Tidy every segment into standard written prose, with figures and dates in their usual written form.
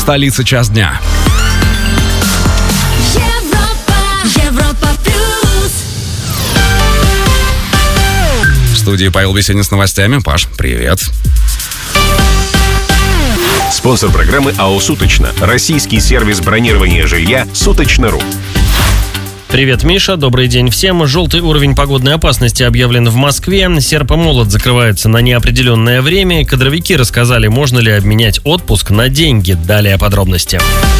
столица, час дня. В студии Павел Бесенин с новостями. Паш, привет. Спонсор программы АО «Суточно». Российский сервис бронирования жилья «Суточно.ру». Привет, Миша. Добрый день всем. Желтый уровень погодной опасности объявлен в Москве. Серп и молот закрывается на неопределенное время. Кадровики рассказали, можно ли обменять отпуск на деньги. Далее подробности.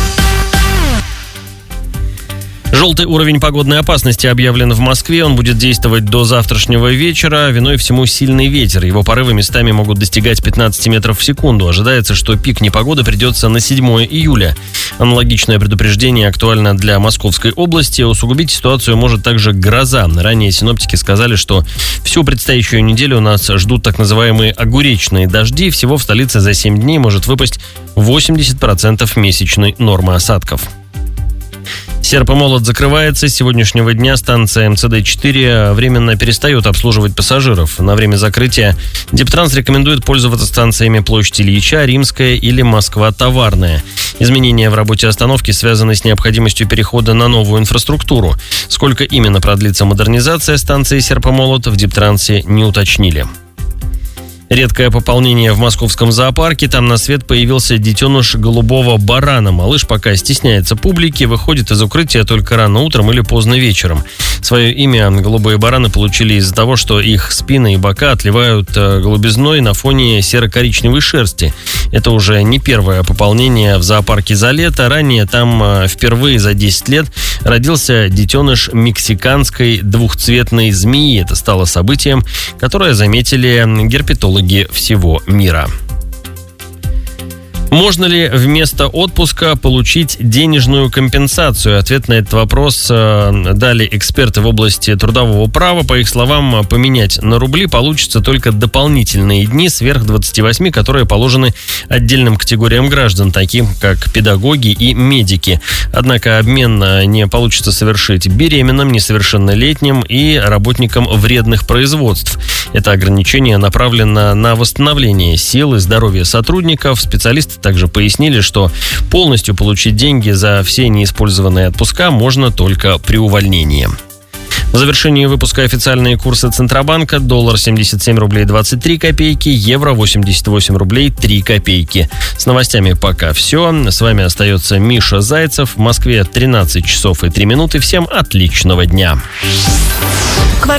Желтый уровень погодной опасности объявлен в Москве. Он будет действовать до завтрашнего вечера. Виной всему сильный ветер. Его порывы местами могут достигать 15 метров в секунду. Ожидается, что пик непогоды придется на 7 июля. Аналогичное предупреждение актуально для Московской области. Усугубить ситуацию может также гроза. Ранее синоптики сказали, что всю предстоящую неделю нас ждут так называемые огуречные дожди. Всего в столице за 7 дней может выпасть 80% месячной нормы осадков. Серп и молот закрывается. С сегодняшнего дня станция МЦД-4 временно перестает обслуживать пассажиров. На время закрытия Дептранс рекомендует пользоваться станциями Площадь Ильича, Римская или Москва-Товарная. Изменения в работе остановки связаны с необходимостью перехода на новую инфраструктуру. Сколько именно продлится модернизация станции Серп и молот, в Дептрансе не уточнили. Редкое пополнение в московском зоопарке. Там на свет появился детеныш голубого барана. Малыш пока стесняется публики, выходит из укрытия только рано утром или поздно вечером. Свое имя голубые бараны получили из-за того, что их спины и бока отливают голубизной на фоне серо-коричневой шерсти. Это уже не первое пополнение в зоопарке за лето. Ранее там впервые за 10 лет родился детеныш мексиканской двухцветной змеи. Это стало событием, которое заметили герпетологи всего мира. Можно ли вместо отпуска получить денежную компенсацию? Ответ на этот вопрос дали эксперты в области трудового права. По их словам, поменять на рубли получится только дополнительные дни сверх 28, которые положены отдельным категориям граждан, таким как педагоги и медики. Однако обмен не получится совершить беременным, несовершеннолетним и работникам вредных производств. Это ограничение направлено на восстановление сил и здоровья сотрудников. Специалисты также пояснили, что полностью получить деньги за все неиспользованные отпуска можно только при увольнении. В завершении выпуска официальные курсы Центробанка. Доллар 77 рублей 23 копейки, евро 88 рублей 3 копейки. С новостями пока все. С вами остается Миша Зайцев. В Москве 13 часов и 3 минуты. Всем отличного дня.